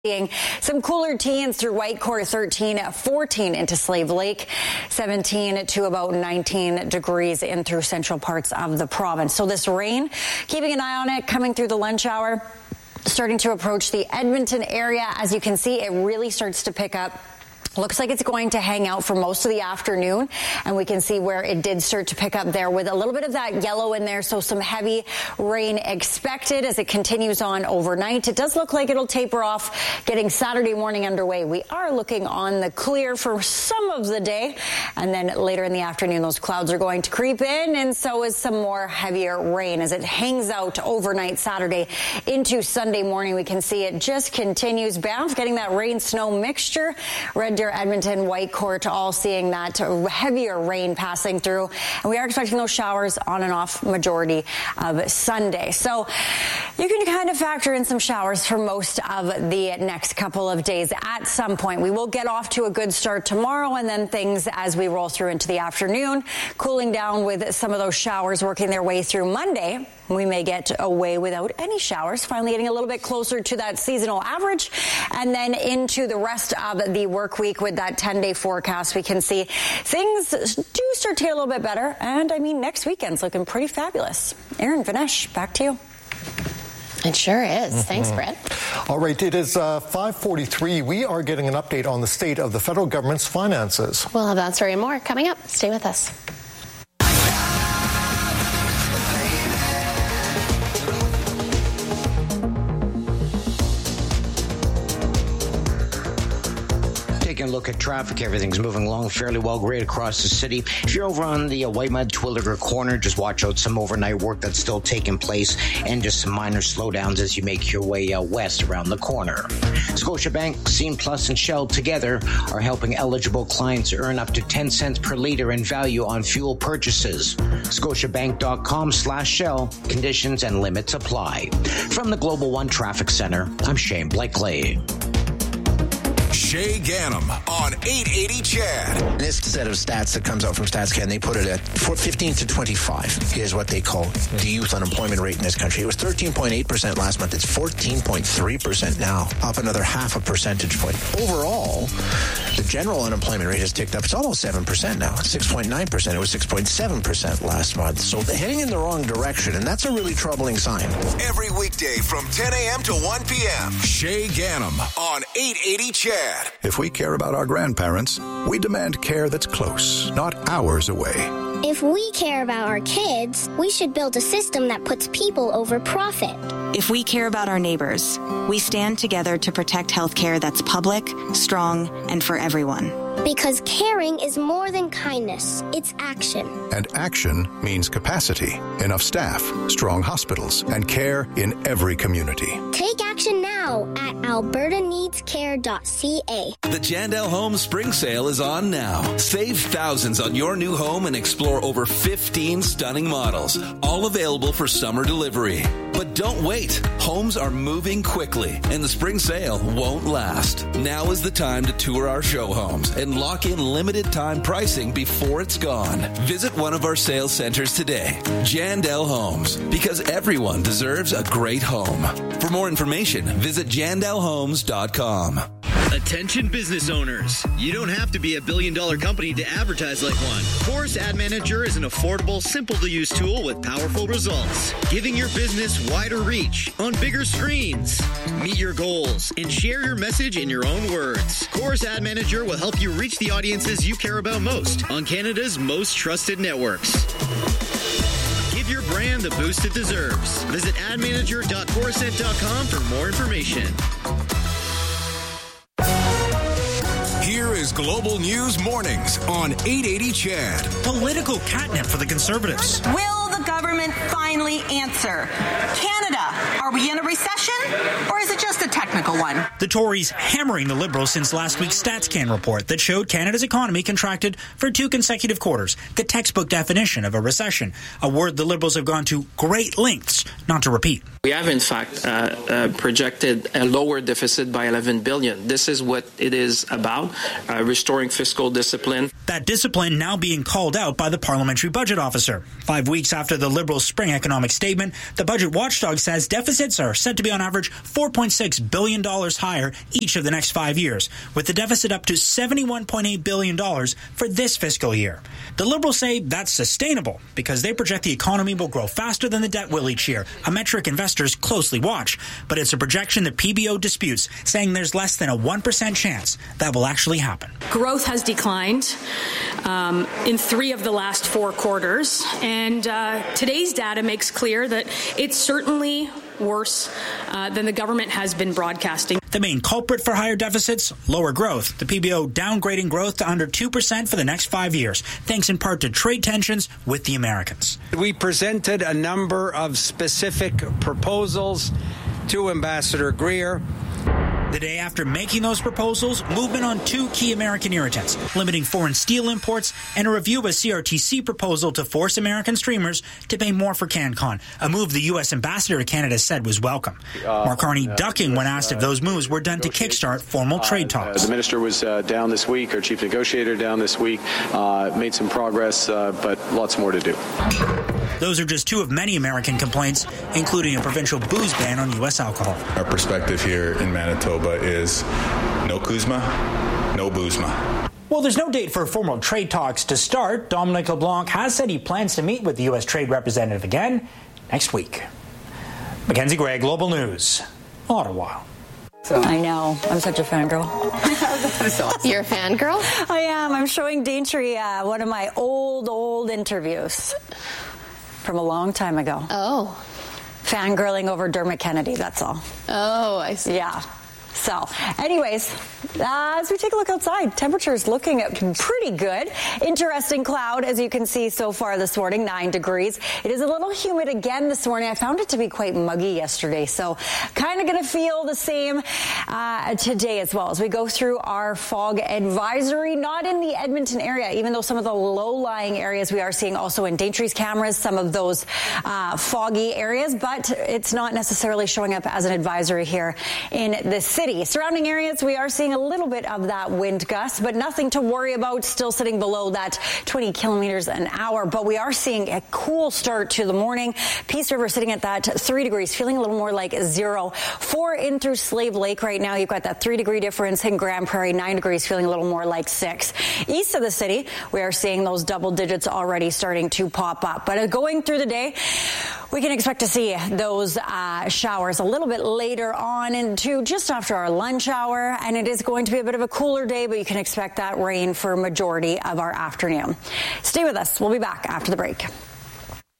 Seeing some cooler teens through Whitecourt, 13 at 14 into Slave Lake, 17 to about 19 degrees in through central parts of the province. So this rain, keeping an eye on it coming through the lunch hour, starting to approach the Edmonton area. As you can see, it really starts to pick up. Looks like it's going to hang out for most of the afternoon, and we can see where it did start to pick up there with a little bit of that yellow in there, so some heavy rain expected as it continues on overnight. It does look like it'll taper off, getting Saturday morning underway. We are looking on the clear for some of the day, and then later in the afternoon, those clouds are going to creep in, and so is some more heavier rain as it hangs out overnight Saturday into Sunday morning. We can see it just continues. Banff getting that rain-snow mixture. Red Deer, Edmonton, Whitecourt, all seeing that heavier rain passing through. And we are expecting those showers on and off majority of Sunday. So you can kind of factor in some showers for most of the next couple of days at some point. We will get off to a good start tomorrow, and then things as we roll through into the afternoon, cooling down with some of those showers working their way through Monday. We may get away without any showers, finally getting a little bit closer to that seasonal average. And then into the rest of the work week with that 10-day forecast, we can see things do start to get a little bit better. And I mean, next weekend's looking pretty fabulous. Erin, Vinesh, back to you. It sure is. Thanks, Brett. All right, it is 5:43. We are getting an update on the state of the federal government's finances. We'll have that story and more coming up. Stay with us. Taking a look at traffic, everything's moving along fairly well, great across the city. If you're over on the Whitemud Twilliger corner, just watch out, some overnight work that's still taking place, and just some minor slowdowns as you make your way west around the corner. Scotiabank, Scene Plus, and Shell together are helping eligible clients earn up to 10 cents per liter in value on fuel purchases. Scotiabank.com/Shell. Conditions and limits apply. From the Global One Traffic Center, I'm Shane Blakely. Shay Ganem on 880 CHED. This set of stats that comes out from StatsCan, they put it at 15 to 25 is what they call the youth unemployment rate in this country. It was 13.8% last month. It's 14.3% now, up another half a percentage point. Overall, the general unemployment rate has ticked up. It's almost 7% now. It's 6.9%. It was 6.7% last month. So they're heading in the wrong direction, and that's a really troubling sign. Every weekday from 10 a.m. to 1 p.m. Shay Ganem on 880 CHED. If we care about our grandparents, we demand care that's close, not hours away. If we care about our kids, we should build a system that puts people over profit. If we care about our neighbors, we stand together to protect healthcare that's public, strong, and for everyone. Because caring is more than kindness. It's action. And action means capacity, enough staff, strong hospitals, and care in every community. Take action now at albertaneedscare.ca. The Jandel Home Spring Sale is on now. Save thousands on your new home and explore over 15 stunning models, all available for summer delivery. But don't wait. Homes are moving quickly, and the spring sale won't last. Now is the time to tour our show homes and lock in limited time pricing before it's gone. Visit one of our sales centers today. Jandel Homes, because everyone deserves a great home. For more information, visit jandelhomes.com. Attention business owners. You don't have to be a billion-dollar company to advertise like one. Chorus Ad Manager is an affordable, simple-to-use tool with powerful results, giving your business wider reach on bigger screens. Meet your goals and share your message in your own words. Chorus Ad Manager will help you reach the audiences you care about most on Canada's most trusted networks. Give your brand the boost it deserves. Visit admanager.corusent.com for more information. Here is Global News Mornings on 880 CHED. Political catnip for the Conservatives. Will the government finally answer? Canada, are we in a recession or is it just a technical one? The Tories hammering the Liberals since last week's StatsCan report that showed Canada's economy contracted for 2 consecutive quarters, the textbook definition of a recession, a word the Liberals have gone to great lengths not to repeat. We have, in fact, projected a lower deficit by $11 billion. This is what it is about, restoring fiscal discipline. That discipline now being called out by the parliamentary budget officer. 5 weeks after after the Liberals' spring economic statement, the budget watchdog says deficits are set to be on average $4.6 billion higher each of the next 5 years, with the deficit up to $71.8 billion for this fiscal year. The Liberals say that's sustainable because they project the economy will grow faster than the debt will each year, a metric investors closely watch. But it's a projection that PBO disputes, saying there's less than a 1% chance that will actually happen. Growth has declined in 3 of the last 4 quarters, and today's data makes clear that it's certainly worse than the government has been broadcasting. The main culprit for higher deficits, lower growth. The PBO downgrading growth to under 2% for the next 5 years, thanks in part to trade tensions with the Americans. We presented a number of specific proposals to Ambassador Greer. The day after making those proposals, movement on 2 key American irritants, limiting foreign steel imports and a review of a CRTC proposal to force American streamers to pay more for CanCon, a move the U.S. ambassador to Canada said was welcome. Mark Carney ducking when asked if those moves were done to kickstart formal trade talks. The minister was down this week, our chief negotiator down this week, made some progress, but lots more to do. Those are just 2 of many American complaints, including a provincial booze ban on U.S. alcohol. Our perspective here in Manitoba is no Kuzma, no Boozma. Well, there's no date for formal trade talks to start. Dominic LeBlanc has said he plans to meet with the U.S. trade representative again next week. Mackenzie Gray, Global News, Ottawa. I know. I'm such a fangirl. You're a fangirl? I am. I'm showing Daintree one of my old interviews from a long time ago. Oh. Fangirling over Dermot Kennedy, that's all. Oh, I see. Yeah. So, anyways, as we take a look outside, temperatures looking pretty good. Interesting cloud, as you can see so far this morning, 9 degrees. It is a little humid again this morning. I found it to be quite muggy yesterday, so kind of going to feel the same today as well as we go through our fog advisory. Not in the Edmonton area, even though some of the low-lying areas we are seeing also in Daintree's cameras, some of those foggy areas, but it's not necessarily showing up as an advisory here in the city. Surrounding areas, we are seeing a little bit of that wind gust, but nothing to worry about. Still sitting below that 20 kilometers an hour, but we are seeing a cool start to the morning. Peace River sitting at that 3 degrees, feeling a little more like 0. 4 in through Slave Lake right now. You've got that 3-degree difference in Grand Prairie, 9 degrees, feeling a little more like 6. East of the city, we are seeing those double digits already starting to pop up. But going through the day, we can expect to see those showers a little bit later on into just after our lunch hour, and it is going to be a bit of a cooler day, but you can expect that rain for a majority of our afternoon. Stay with us. We'll be back after the break.